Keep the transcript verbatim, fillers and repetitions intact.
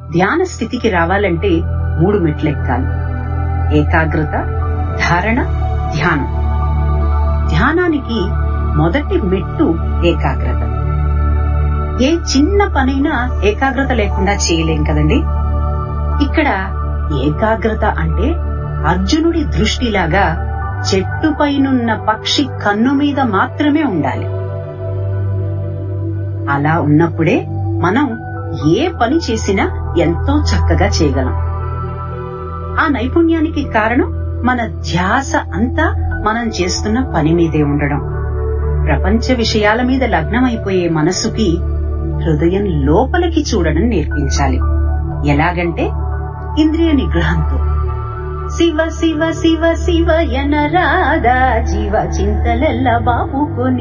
ధ్యాన స్థితికి రావాలంటే మూడు మెట్లెక్కాలి. ఏకాగ్రత, ధారణ, ధ్యానం. ధ్యానానికి మొదటి మెట్టు ఏకాగ్రత. ఏ చిన్న పనైనా ఏకాగ్రత లేకుండా చేయలేం కదండి. ఇక్కడ ఏకాగ్రత అంటే అర్జునుడి దృష్టిలాగా చెట్టుపైనున్న పక్షి కన్ను మీద మాత్రమే ఉండాలి. అలా ఉన్నప్పుడే మనం ఏ పని చేసినా ఎంతో చక్కగా చేయగలం. ఆ నైపుణ్యానికి కారణం మన ధ్యాస అంతా మనం చేస్తున్న పని మీదే ఉండడం. ప్రపంచ విషయాల మీద లగ్నమైపోయే మనసుకి హృదయం లోపలికి చూడడం నేర్పించాలి. ఎలాగంటే ఇంద్రియ నిగ్రహంతో. శివ శివ శివ శివ ఎనరాదా జీవ చింతలెల్ల బాపుకొని